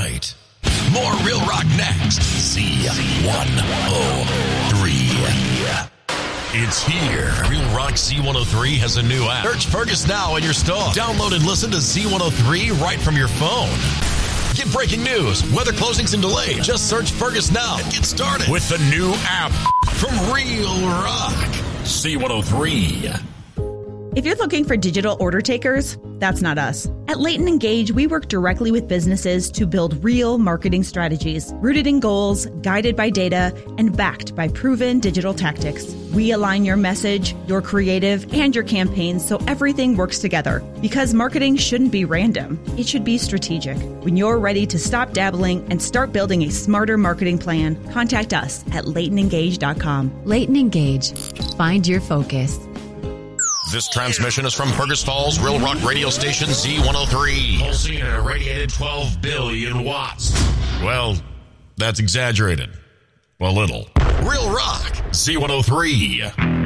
right. More Real Rock next. Z103. It's here. Real Rock Z103 has a new app. Search Fergus now in your store. Download and listen to Z103 right from your phone. Get breaking news, weather closings and delays. Just search Fergus now and get started with the new app from Real Rock Z103. If you're looking for digital order takers, that's not us. At Leighton Engage, we work directly with businesses to build real marketing strategies, rooted in goals, guided by data, and backed by proven digital tactics. We align your message, your creative, and your campaigns so everything works together. Because marketing shouldn't be random. It should be strategic. When you're ready to stop dabbling and start building a smarter marketing plan, contact us at LeightonEngage.com. Leighton Engage. Find your focus. This transmission is from Fergus Falls Real Rock radio station Z103. Pulsing at a radiated 12 billion watts. Well, that's exaggerated. A little. Real Rock Z103.